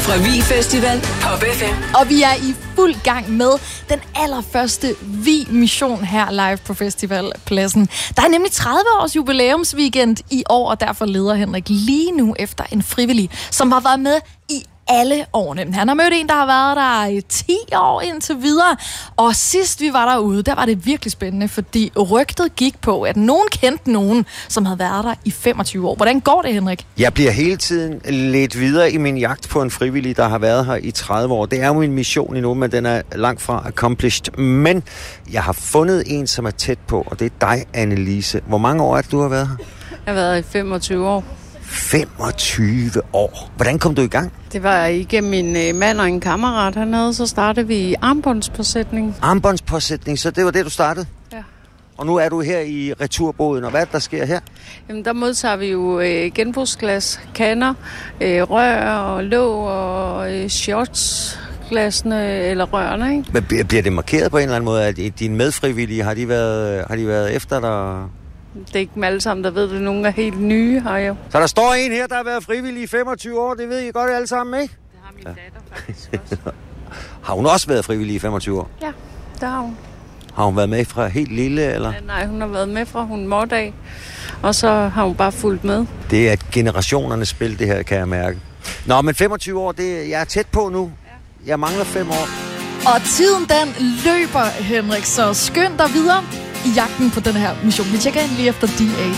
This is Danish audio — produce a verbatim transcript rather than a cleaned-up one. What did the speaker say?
Fra Vi Festival, Pop F M. Og vi er i fuld gang med den allerførste Vi-mission her live på festivalpladsen. Der er nemlig tredive års jubilæumsweekend i år, og derfor leder Henrik lige nu efter en frivillig, som har været med i alle årene. Han har mødt en, der har været der i ti år indtil videre. Og sidst vi var derude, der var det virkelig spændende, fordi rygtet gik på, at nogen kendte nogen, som havde været der i femogtyve år. Hvordan går det, Henrik? Jeg bliver hele tiden lidt videre i min jagt på en frivillig, der har været her i tredive år. Det er jo min mission endnu, men den er langt fra accomplished. Men jeg har fundet en, som er tæt på, og det er dig, Annelise. Hvor mange år er det, du har været her? Jeg har været i femogtyve år. femogtyve år. Hvordan kom du i gang? Det var igennem min øh, mand og en kammerat hernede, så startede vi i armbåndspåsætning. Armbåndspåsætning, så det var det, du startede? Ja. Og nu er du her i returbåden, og hvad er det, der sker her? Jamen, der modtager vi jo øh, genbrugsglas, kander, øh, rør og låg og øh, shots. Glasene eller rørene, ikke? Men bliver det markeret på en eller anden måde, at dine medfrivillige, har de været, har de været efter dig? Det er ikke dem alle sammen, der ved det. Nogle er helt nye her jo. Så der står en her, der har været frivillig i femogtyve år. Det ved I godt alle sammen, ikke? Det har min ja. datter faktisk også. Har hun også været frivillig i femogtyve år? Ja, det har hun. Har hun været med fra helt lille, eller? Ja, nej, hun har været med fra hun mårdag. Og så har hun bare fulgt med. Det er et generationernes spil, det her, kan jeg mærke. Nå, men femogtyve år, det, jeg er tæt på nu. Jeg mangler fem år. Og tiden, den løber, Henrik, så skynd dig videre i jagten på den her mission. Vi tjekker ind lige efter D A.